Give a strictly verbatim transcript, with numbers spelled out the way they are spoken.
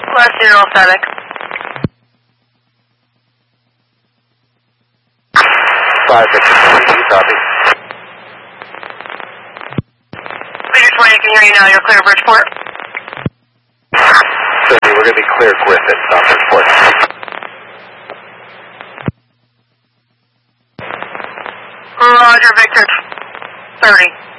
Last zero static. Five Victor twenty, copy. Victor twenty, I can hear you now. You're clear, Bridgeport. thirty, we're going to be clear Griffin, South Bridgeport. Roger, Victor thirty.